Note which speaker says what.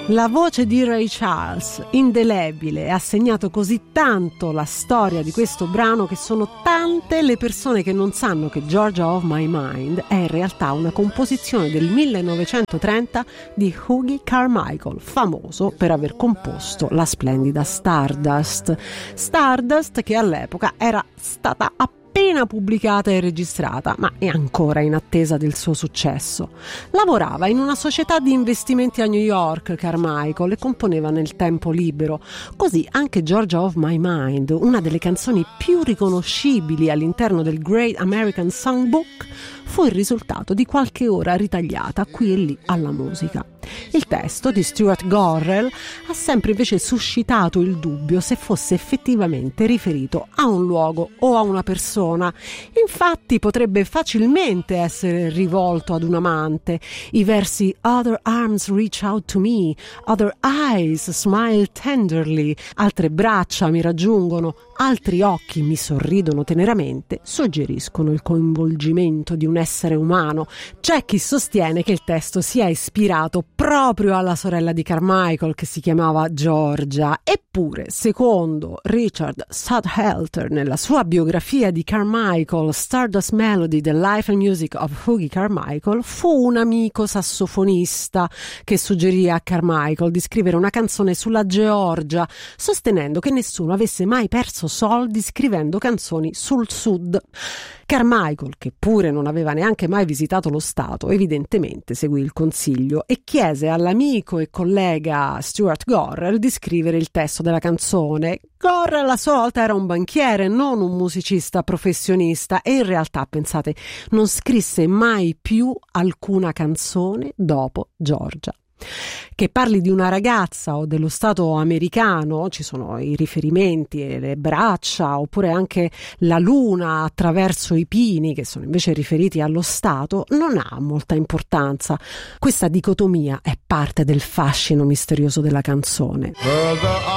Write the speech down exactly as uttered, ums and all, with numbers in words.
Speaker 1: La voce di Ray Charles, indelebile, ha segnato così tanto la storia di questo brano che sono tante le persone che non sanno che Georgia of My Mind è in realtà una composizione del millenovecentotrenta di Hughie Carmichael, famoso per aver composto la splendida Stardust. Stardust che all'epoca era stata appena pubblicata e registrata, ma è ancora in attesa del suo successo. Lavorava in una società di investimenti a New York, Carmichael, e componeva nel tempo libero. Così anche Georgia of My Mind, una delle canzoni più riconoscibili all'interno del Great American Songbook, fu il risultato di qualche ora ritagliata qui e lì alla musica. Il testo di Stuart Gorrell ha sempre invece suscitato il dubbio se fosse effettivamente riferito a un luogo o a una persona. Infatti potrebbe facilmente essere rivolto ad un amante. I versi "Other arms reach out to me", "Other eyes smile tenderly", "Altre braccia mi raggiungono", "Altri occhi mi sorridono teneramente", suggeriscono il coinvolgimento di un essere umano. C'è chi sostiene che il testo sia ispirato proprio alla sorella di Carmichael, che si chiamava Georgia. Eppure, secondo Richard Sudhelter, nella sua biografia di Carmichael, Stardust Melody, The Life and Music of Hughie Carmichael, fu un amico sassofonista che suggerì a Carmichael di scrivere una canzone sulla Georgia, sostenendo che nessuno avesse mai perso soldi scrivendo canzoni sul sud. Carmichael, che pure non aveva neanche mai visitato lo Stato, evidentemente seguì il consiglio e chiese all'amico e collega Stuart Gorrell di scrivere il testo della canzone. Gorrell a sua volta era un banchiere, non un musicista professionista, e in realtà, pensate, non scrisse mai più alcuna canzone dopo Georgia. Che parli di una ragazza o dello Stato americano, ci sono i riferimenti e le braccia, oppure anche la luna attraverso i pini, che sono invece riferiti allo Stato, non ha molta importanza. Questa dicotomia è parte del fascino misterioso della canzone.